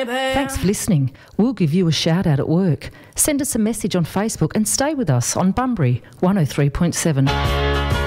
baby. Thanks for listening. We'll give you a shout out at work. Send us a message on Facebook and stay with us on Bunbury 103.7.